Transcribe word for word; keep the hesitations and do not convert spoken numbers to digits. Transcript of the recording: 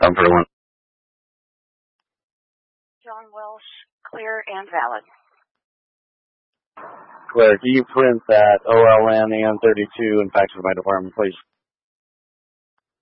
seven thirty-one. John Welsh, clear and valid. Claire, can you print that O L N and thirty-two and fax to my department, please?